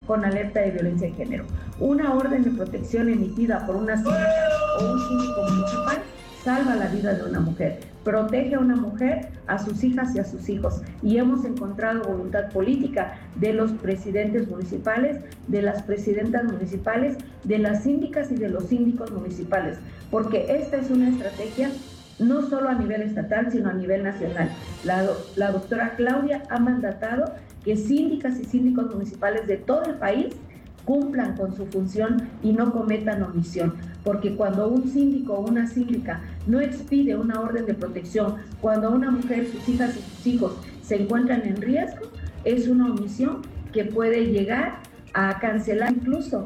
con alerta de violencia de género. Una orden de protección emitida por una síndica o un síndico municipal salva la vida de una mujer, protege a una mujer, a sus hijas y a sus hijos. Y hemos encontrado voluntad política de los presidentes municipales, de las presidentas municipales, de las síndicas y de los síndicos municipales, porque esta es una estrategia no solo a nivel estatal, sino a nivel nacional. La doctora Claudia ha mandatado que síndicas y síndicos municipales de todo el país cumplan con su función y no cometan omisión, porque cuando un síndico o una síndica no expide una orden de protección, cuando una mujer, sus hijas y sus hijos se encuentran en riesgo, es una omisión que puede llegar a cancelar incluso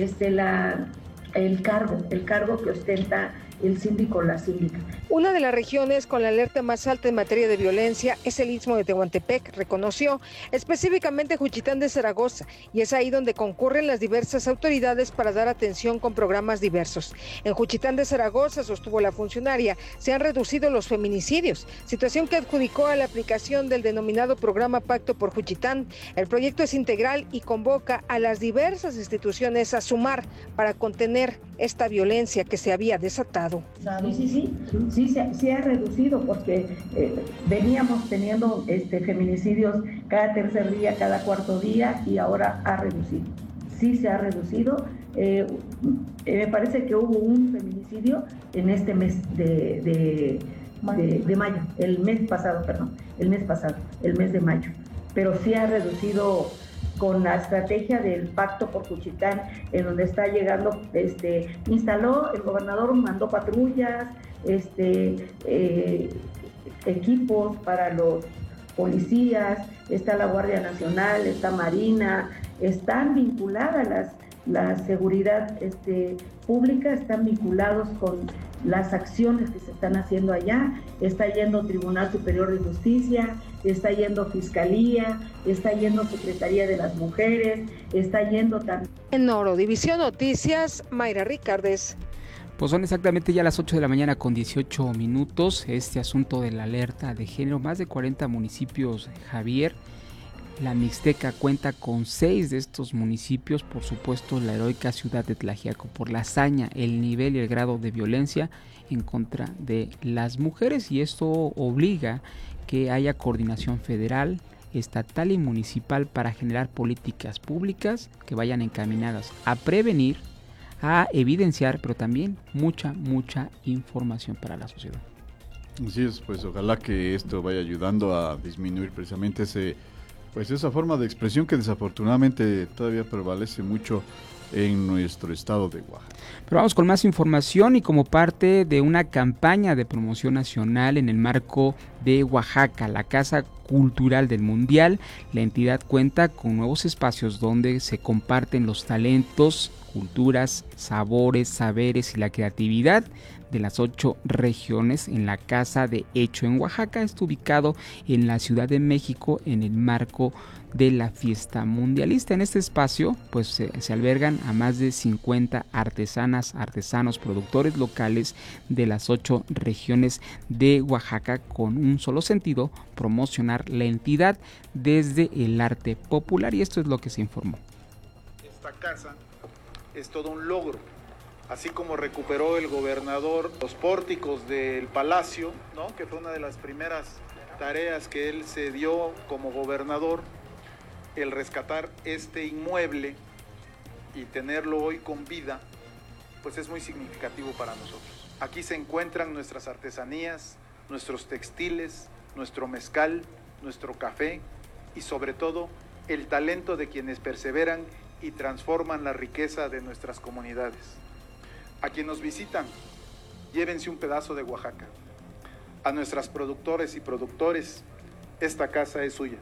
el cargo que ostenta el síndico o la síndica. Una de las regiones con la alerta más alta en materia de violencia es el Istmo de Tehuantepec, reconoció, específicamente Juchitán de Zaragoza, y es ahí donde concurren las diversas autoridades para dar atención con programas diversos. En Juchitán de Zaragoza, sostuvo la funcionaria, se han reducido los feminicidios, situación que adjudicó a la aplicación del denominado programa Pacto por Juchitán. El proyecto es integral y convoca a las diversas instituciones a sumar para contener esta violencia que se había desatado. Sí, se ha reducido porque veníamos teniendo feminicidios cada tercer día, cada cuarto día, y ahora ha reducido. Sí se ha reducido. Me parece que hubo un feminicidio en este mes de mayo, el mes pasado, el mes de mayo. Pero sí ha reducido con la estrategia del Pacto por Juchitán, en donde está llegando, instaló, el gobernador mandó patrullas, equipos para los policías, está la Guardia Nacional, está Marina, están vinculadas la seguridad pública, están vinculados con las acciones que se están haciendo allá. Está yendo Tribunal Superior de Justicia, está yendo Fiscalía, está yendo Secretaría de las Mujeres, está yendo también... En Norodivisión Noticias, Mayra Ricardes. Pues son exactamente ya las 8 de la mañana con 18 minutos. Este asunto de la alerta de género, más de 40 municipios, Javier. La Mixteca cuenta con 6 de estos municipios, por supuesto la heroica ciudad de Tlaxiaco, por la hazaña, el nivel y el grado de violencia en contra de las mujeres, y esto obliga que haya coordinación federal, estatal y municipal para generar políticas públicas que vayan encaminadas a prevenir, a evidenciar, pero también mucha información para la sociedad. Así es, pues ojalá que esto vaya ayudando a disminuir precisamente esa forma de expresión que desafortunadamente todavía prevalece mucho en nuestro estado de Oaxaca. Pero vamos con más información, y como parte de una campaña de promoción nacional en el marco de Oaxaca, la Casa Cultural del Mundial, la entidad cuenta con nuevos espacios donde se comparten los talentos, culturas, sabores, saberes y la creatividad de las 8 regiones en la Casa de Hecho en Oaxaca. Está ubicado en la Ciudad de México en el marco de la fiesta mundialista. En este espacio pues se albergan a más de 50 artesanas, artesanos, productores locales de las 8 regiones de Oaxaca, con un solo sentido: promocionar la entidad desde el arte popular, y esto es lo que se informó. Esta casa es todo un logro, así como recuperó el gobernador los pórticos del palacio, ¿no?, que fue una de las primeras tareas que él se dio como gobernador, el rescatar este inmueble y tenerlo hoy con vida, pues es muy significativo para nosotros. Aquí se encuentran nuestras artesanías, nuestros textiles, nuestro mezcal, nuestro café y sobre todo el talento de quienes perseveran y transforman la riqueza de nuestras comunidades. A quienes nos visitan, llévense un pedazo de Oaxaca. A nuestras productores y productores, esta casa es suya.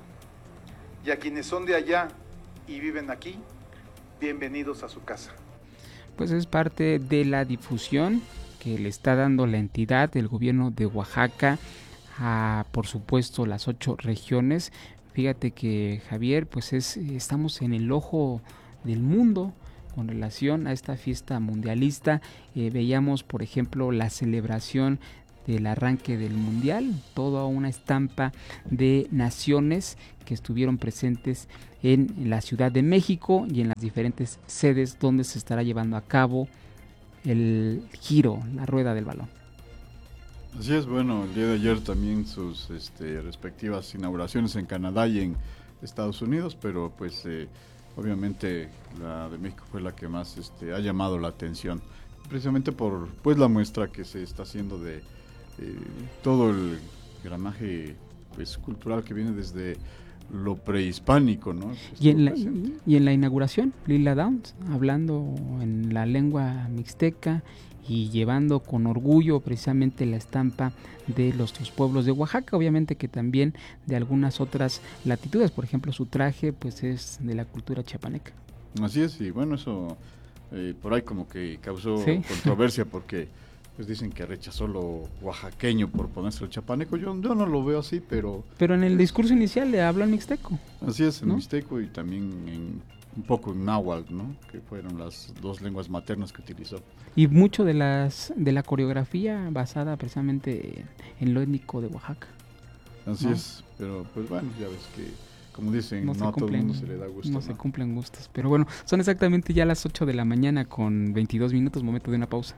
Y a quienes son de allá y viven aquí, bienvenidos a su casa. Pues es parte de la difusión que le está dando la entidad del gobierno de Oaxaca a, por supuesto, las 8 regiones. Fíjate que, Javier, pues estamos en el ojo del mundo con relación a esta fiesta mundialista. Veíamos, por ejemplo, la celebración del arranque del Mundial, toda una estampa de naciones que estuvieron presentes en la Ciudad de México y en las diferentes sedes donde se estará llevando a cabo el giro, la rueda del balón. Así es, bueno, el día de ayer también sus respectivas inauguraciones en Canadá y en Estados Unidos, pero pues obviamente la de México fue la que más ha llamado la atención, precisamente por pues la muestra que se está haciendo de todo el gramaje pues cultural que viene desde lo prehispánico, ¿no? Y en la inauguración, Lila Downs, hablando en la lengua mixteca y llevando con orgullo precisamente la estampa de los pueblos de Oaxaca, obviamente que también de algunas otras latitudes, por ejemplo su traje pues es de la cultura chiapaneca. Así es, y bueno, eso por ahí como que causó controversia porque pues dicen que rechazó lo oaxaqueño por ponerse el chapaneco. Yo no lo veo así, pero en el discurso inicial le habló en mixteco. Así es, en ¿no? mixteco y también un poco en náhuatl, ¿no? Que fueron las dos lenguas maternas que utilizó. Y mucho de la coreografía basada precisamente en lo étnico de Oaxaca. Así es, pero pues bueno, ya ves que, como dicen, no a todo el mundo se le da gusto. No se cumplen gustos, pero bueno, son exactamente ya las 8 de la mañana con 22 minutos, momento de una pausa.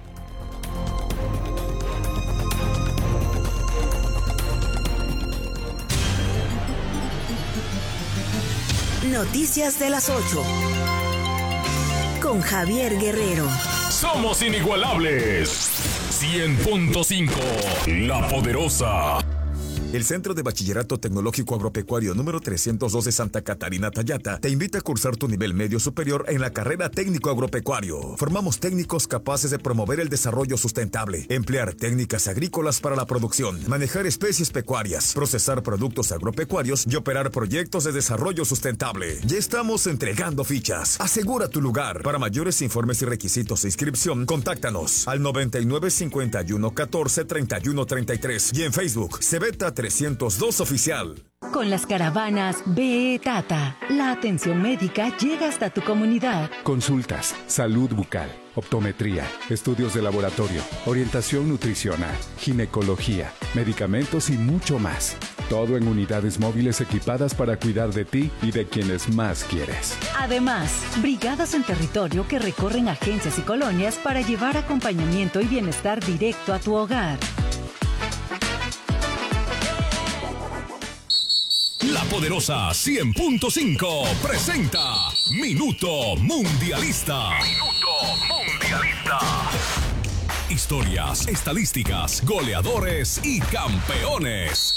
Noticias de las 8 con Javier Guerrero. Somos inigualables. 100.5 La Poderosa. El Centro de Bachillerato Tecnológico Agropecuario número 302 de Santa Catarina Tayata te invita a cursar tu nivel medio superior en la carrera técnico agropecuario. Formamos técnicos capaces de promover el desarrollo sustentable, emplear técnicas agrícolas para la producción, manejar especies pecuarias, procesar productos agropecuarios y operar proyectos de desarrollo sustentable. Ya estamos entregando fichas. Asegura tu lugar. Para mayores informes y requisitos de inscripción, contáctanos al 99 51 14 31 33 y en Facebook Cebeta 302 Oficial. Con las caravanas BE Tata, la atención médica llega hasta tu comunidad. Consultas, salud bucal, optometría, estudios de laboratorio, orientación nutricional, ginecología, medicamentos y mucho más. Todo en unidades móviles equipadas para cuidar de ti y de quienes más quieres. Además, brigadas en territorio que recorren agencias y colonias para llevar acompañamiento y bienestar directo a tu hogar. La Poderosa 100.5 presenta Minuto Mundialista. Minuto Mundialista. Historias, estadísticas, goleadores y campeones.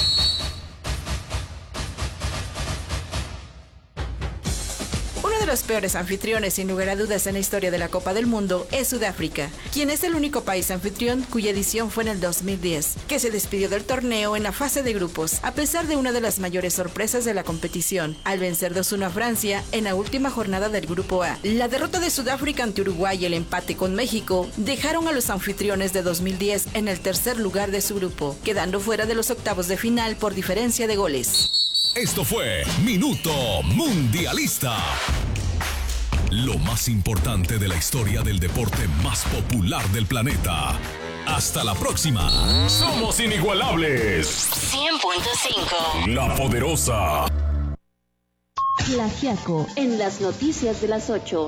Uno de los peores anfitriones, sin lugar a dudas, en la historia de la Copa del Mundo es Sudáfrica, quien es el único país anfitrión cuya edición fue en el 2010, que se despidió del torneo en la fase de grupos, a pesar de una de las mayores sorpresas de la competición, al vencer 2-1 a Francia en la última jornada del Grupo A. La derrota de Sudáfrica ante Uruguay y el empate con México dejaron a los anfitriones de 2010 en el tercer lugar de su grupo, quedando fuera de los octavos de final por diferencia de goles. Esto fue Minuto Mundialista. Lo más importante de la historia del deporte más popular del planeta. Hasta la próxima. Somos inigualables. 100.5 La Poderosa. Tlaxiaco en las noticias de las 8.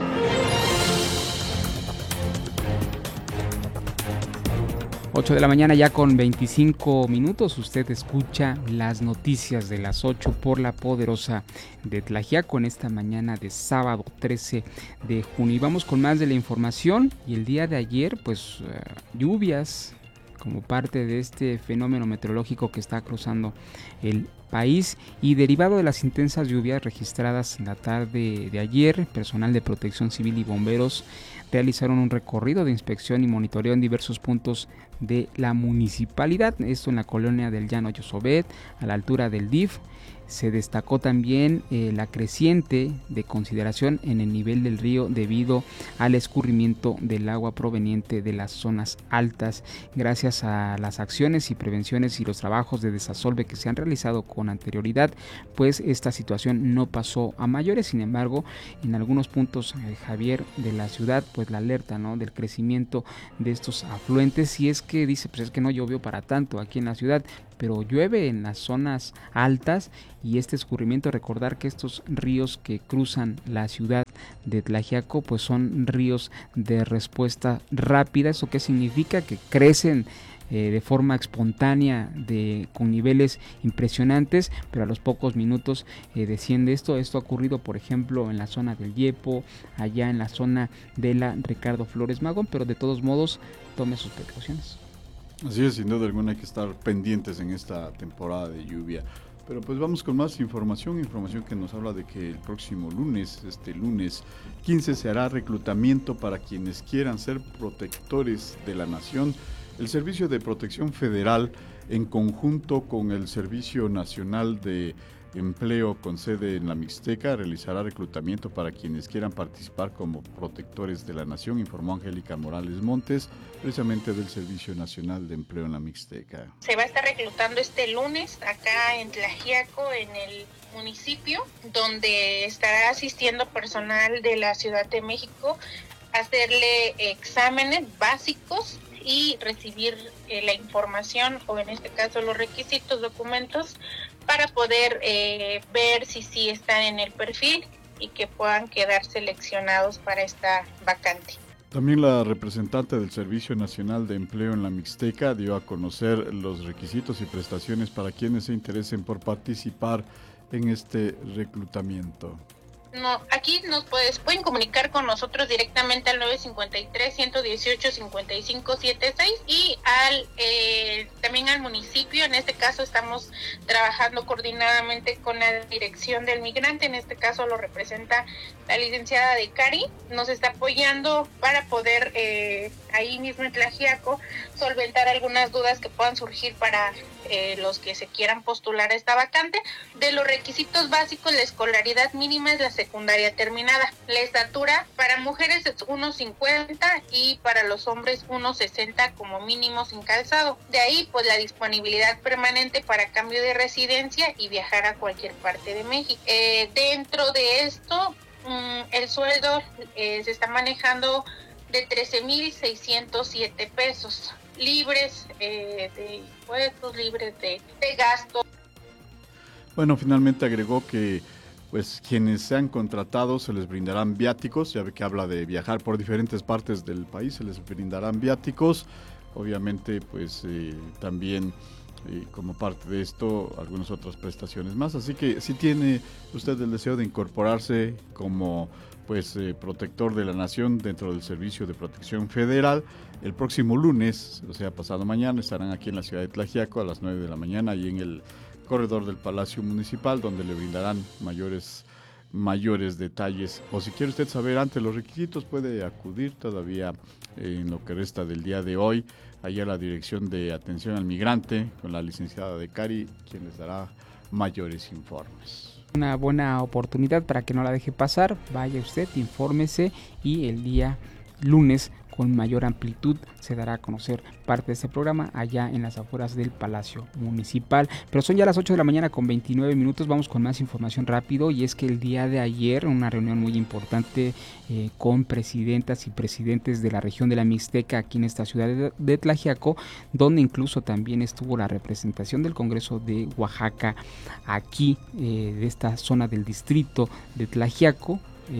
8 de la mañana ya con 25 minutos, usted escucha las noticias de las 8 por La Poderosa de Tlaxiaco en esta mañana de sábado 13 de junio. Y vamos con más de la información. Y el día de ayer, pues lluvias como parte de este fenómeno meteorológico que está cruzando el país, y derivado de las intensas lluvias registradas en la tarde de ayer, personal de Protección Civil y bomberos realizaron un recorrido de inspección y monitoreo en diversos puntos de la municipalidad, esto en la colonia del Llano Yosobet, a la altura del DIF, Se destacó también la creciente de consideración en el nivel del río debido al escurrimiento del agua proveniente de las zonas altas. Gracias a las acciones y prevenciones y los trabajos de desasolve que se han realizado con anterioridad, pues esta situación no pasó a mayores. Sin embargo, en algunos puntos, Javier, de la ciudad, pues la alerta, ¿no?, del crecimiento de estos afluentes, y es que dice, pues es que no llovió para tanto aquí en la ciudad, pero llueve en las zonas altas, y este escurrimiento, recordar que estos ríos que cruzan la ciudad de Tlaxiaco pues son ríos de respuesta rápida. ¿Eso qué significa? Que crecen de forma espontánea, con niveles impresionantes, pero a los pocos minutos desciende esto. Esto ha ocurrido, por ejemplo, en la zona del Yepo, allá en la zona de la Ricardo Flores Magón, pero de todos modos tome sus precauciones. Así es, sin duda alguna hay que estar pendientes en esta temporada de lluvia. Pero pues vamos con más información que nos habla de que el próximo lunes, este lunes 15, se hará reclutamiento para quienes quieran ser protectores de la nación. El Servicio de Protección Federal, en conjunto con el Servicio Nacional de Empleo con sede en la Mixteca, realizará reclutamiento para quienes quieran participar como protectores de la nación, informó Angélica Morales Montes, precisamente del Servicio Nacional de Empleo en la Mixteca. Se va a estar reclutando este lunes acá en Tlaxiaco, en el municipio, donde estará asistiendo personal de la Ciudad de México a hacerle exámenes básicos y recibir la información, o en este caso los requisitos, documentos, para poder ver si sí están en el perfil y que puedan quedar seleccionados para esta vacante. También la representante del Servicio Nacional de Empleo en la Mixteca dio a conocer los requisitos y prestaciones para quienes se interesen por participar en este reclutamiento. No, aquí pueden comunicar con nosotros directamente al 953-118-5576 y también al municipio. En este caso estamos trabajando coordinadamente con la Dirección del Migrante, en este caso lo representa la licenciada de Cari, nos está apoyando para poder ahí mismo en Tlaxiaco solventar algunas dudas que puedan surgir para los que se quieran postular a esta vacante. De los requisitos básicos, la escolaridad mínima es la secundaria terminada. La estatura para mujeres es 1.50 y para los hombres 1.60 como mínimo sin calzado. De ahí pues la disponibilidad permanente para cambio de residencia y viajar a cualquier parte de México. Dentro de esto, el sueldo se está manejando de 13,607 pesos, libres de impuestos, libres de gasto. Bueno, finalmente agregó que pues quienes sean contratados se les brindarán viáticos, ya ve que habla de viajar por diferentes partes del país, se les brindarán viáticos, obviamente pues también como parte de esto algunas otras prestaciones más, así que si tiene usted el deseo de incorporarse como pues protector de la nación dentro del Servicio de Protección Federal, el próximo lunes, o sea pasado mañana, estarán aquí en la ciudad de Tlaxiaco a las 9 de la mañana y en el corredor del Palacio Municipal, donde le brindarán mayores detalles. O si quiere usted saber antes los requisitos, puede acudir todavía en lo que resta del día de hoy allá a la Dirección de Atención al Migrante con la licenciada de Cari, quien les dará mayores informes. Una buena oportunidad para que no la deje pasar. Vaya usted, infórmese y el día lunes con mayor amplitud se dará a conocer parte de este programa allá en las afueras del Palacio Municipal. Pero son ya las 8 de la mañana con 29 minutos, vamos con más información rápido, y es que el día de ayer una reunión muy importante con presidentas y presidentes de la región de la Mixteca aquí en esta ciudad de Tlaxiaco, donde incluso también estuvo la representación del Congreso de Oaxaca aquí de esta zona del distrito de Tlaxiaco.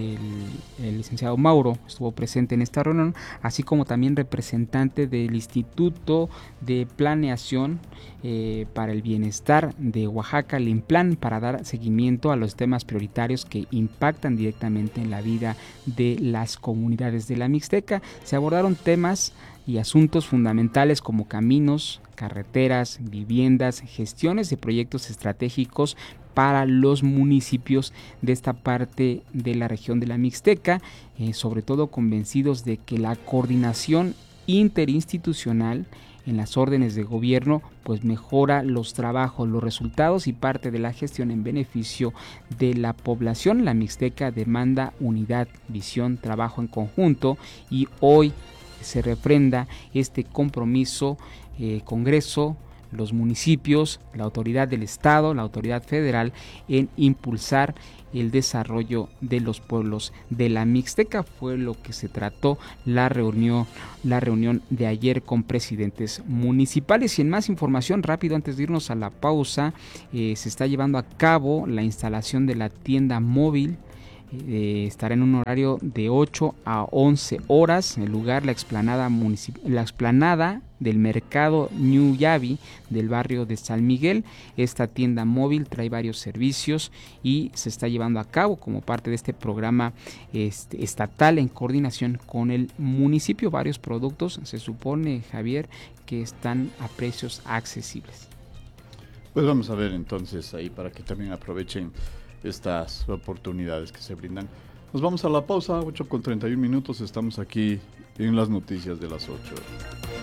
El licenciado Mauro estuvo presente en esta reunión, así como también representante del Instituto de Planeación para el Bienestar de Oaxaca, el INPLAN, para dar seguimiento a los temas prioritarios que impactan directamente en la vida de las comunidades de la Mixteca. Se abordaron temas y asuntos fundamentales como caminos, carreteras, viviendas, gestiones de proyectos estratégicos para los municipios de esta parte de la región de la Mixteca, sobre todo convencidos de que la coordinación interinstitucional en las órdenes de gobierno, pues mejora los trabajos, los resultados y parte de la gestión en beneficio de la población. La Mixteca demanda unidad, visión, trabajo en conjunto, y hoy se refrenda este compromiso. Congreso, los municipios, la autoridad del Estado, la autoridad federal, en impulsar el desarrollo de los pueblos de la Mixteca. Fue lo que se trató la reunión de ayer con presidentes municipales. Y en más información, rápido antes de irnos a la pausa, se está llevando a cabo la instalación de la tienda móvil. Estará en un horario de 8 a 11 horas. En el lugar, la explanada del mercado New Yavi del barrio de San Miguel. Esta tienda móvil trae varios servicios y se está llevando a cabo como parte de este programa estatal en coordinación con el municipio. Varios productos, se supone, Javier, que están a precios accesibles. Pues vamos a ver entonces ahí para que también aprovechen estas oportunidades que se brindan. Nos vamos a la pausa, 8:31, estamos aquí en las noticias de las 8.